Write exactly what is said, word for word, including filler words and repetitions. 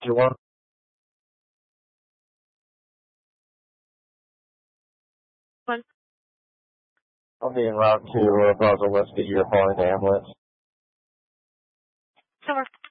you want? One. I'll be en route to uh, Buzzell. Let's get your calling the ambulance. Sure.